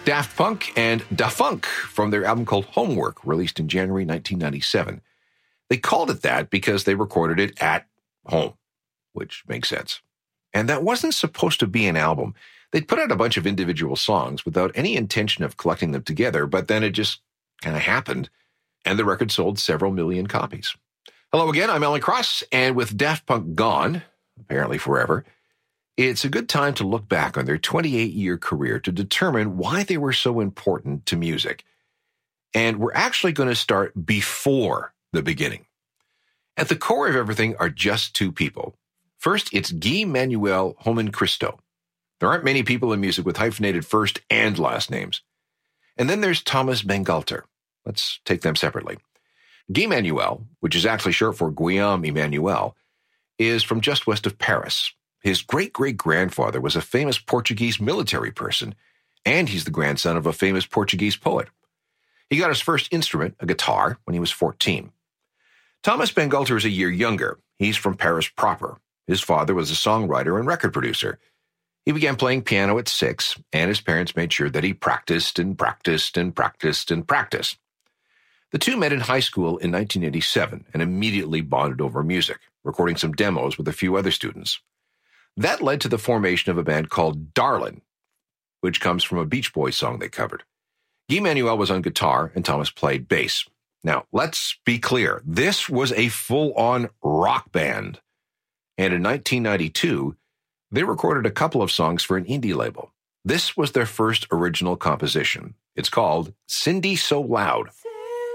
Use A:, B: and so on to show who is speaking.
A: Daft Punk and Da Funk from their album called Homework, released in January 1997. They called it that because they recorded it at home, which makes sense. And that wasn't supposed to be an album. They'd put out a bunch of individual songs without any intention of collecting them together, but then it just kind of happened, and the record sold several million copies. Hello again, I'm Alan Cross, and with Daft Punk gone, apparently forever, it's a good time to look back on their 28-year career to determine why they were so important to music. And we're actually going to start before the beginning. At the core of everything are just two people. First, it's Guy Manuel Homem Christo. There aren't many people in music with hyphenated first and last names. And then there's Thomas Bangalter. Let's take them separately. Guy Manuel, which is actually short for Guillaume Emmanuel, is from just west of Paris. His great-great-grandfather was a famous Portuguese military person, and he's the grandson of a famous Portuguese poet. He got his first instrument, a guitar, when he was 14. Thomas Bangalter is a year younger. He's from Paris proper. His father was a songwriter and record producer. He began playing piano at 6, and his parents made sure that he practiced and practiced and practiced and practiced. The two met in high school in 1987 and immediately bonded over music, recording some demos with a few other students. That led to the formation of a band called Darlin', which comes from a Beach Boys song they covered. Guy Manuel was on guitar and Thomas played bass. Now, let's be clear. This was a full-on rock band. And in 1992, they recorded a couple of songs for an indie label. This was their first original composition. It's called Cindy So Loud.